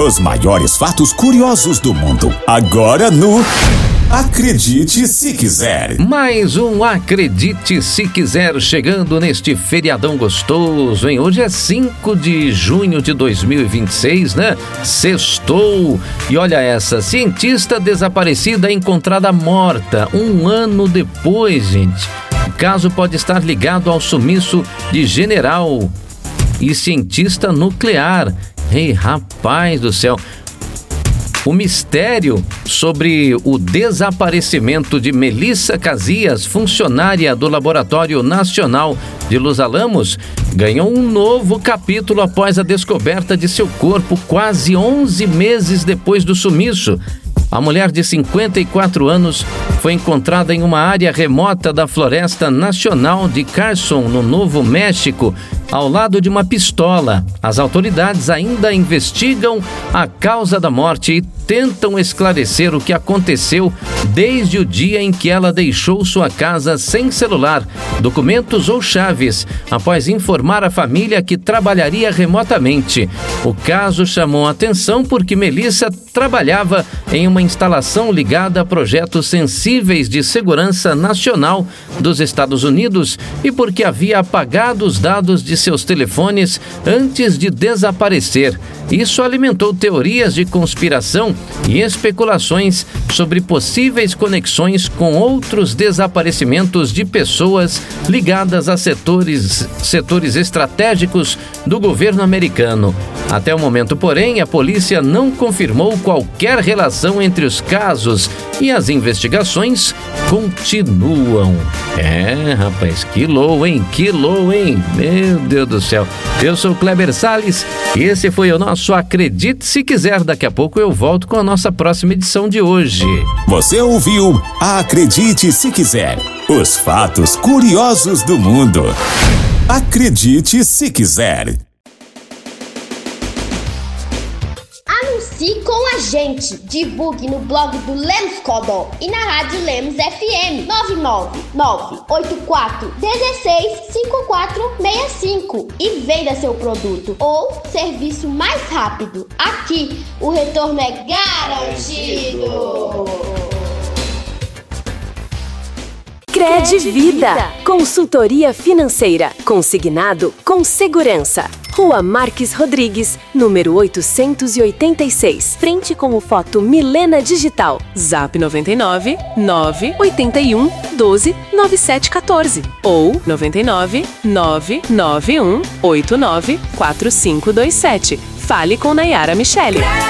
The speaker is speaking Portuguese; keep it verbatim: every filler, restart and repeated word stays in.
Os maiores fatos curiosos do mundo. Agora no Acredite Se Quiser. Mais um Acredite Se Quiser chegando neste feriadão gostoso, hein? Hoje é cinco de junho de dois mil e vinte e seis, né? Sextou. E olha essa, cientista desaparecida encontrada morta um ano depois, gente. O caso pode estar ligado ao sumiço de general e cientista nuclear. Ei, rapaz do céu. O mistério sobre o desaparecimento de Melissa Casillas, funcionária do Laboratório Nacional de Los Alamos, ganhou um novo capítulo após a descoberta de seu corpo quase onze meses depois do sumiço. A mulher de cinquenta e quatro anos foi encontrada em uma área remota da Floresta Nacional de Carson, no Novo México, ao lado de uma pistola. As autoridades ainda investigam a causa da morte e tentam esclarecer o que aconteceu desde o dia em que ela deixou sua casa sem celular, documentos ou chaves, após informar a família que trabalharia remotamente. O caso chamou a atenção porque Melissa trabalhava em uma instalação ligada a projetos sensíveis de segurança nacional dos Estados Unidos e porque havia apagado os dados de seus telefones antes de desaparecer. Isso alimentou teorias de conspiração e especulações sobre possíveis conexões com outros desaparecimentos de pessoas ligadas a setores, setores estratégicos do governo americano. Até o momento, porém, a polícia não confirmou qualquer relação entre os casos e as investigações continuam. É, rapaz, que low, hein? Que low, hein? Meu Deus do céu. Eu sou o Kleber Salles e esse foi o nosso Acredite Se Quiser. Daqui a pouco eu volto com a nossa próxima edição de hoje. Você ouviu Acredite Se Quiser. Os fatos curiosos do mundo. Acredite Se Quiser. Anuncie com a gente. Divulgue no blog do Lemos Codó e na rádio Lemos F M nove nove nove oito quatro um seis cinco quatro seis cinco e venda seu produto ou serviço mais rápido. Aqui o retorno é garantido. Credvida, consultoria financeira, consignado com segurança. Rua Marques Rodrigues, número oitocentos e oitenta e seis, frente com o Foto Milena Digital. Zap noventa e nove nove oitenta e um doze noventa e sete quatorze ou noventa e nove nove nove um oito nove quatro cinco dois sete. Fale com Nayara Michele.